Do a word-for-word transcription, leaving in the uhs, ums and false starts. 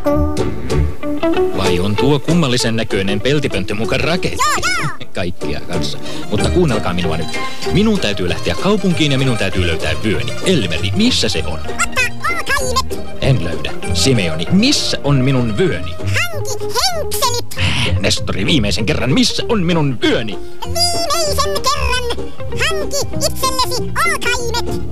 Vai on tuo kummallisen näköinen peltipönttö muka raketti? Joo, joo. Kaikkia kanssa. Mutta kuunnelkaa minua nyt. Minun täytyy lähteä kaupunkiin ja minun täytyy löytää vyöni. Elmeri, missä se on? Ota olkaimet. En löydä. Simeoni, missä on minun vyöni? Hanki henkselit. Nestori, viimeisen kerran, missä on minun vyöni? Viimeisen kerran. Hanki itsellesi olkaimet.